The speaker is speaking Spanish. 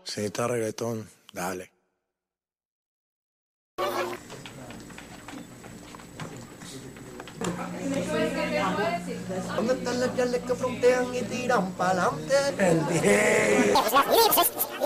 Si está reggaetón, dale. ¿Dónde están las yales que frontean y tiran pa'lante? El 10.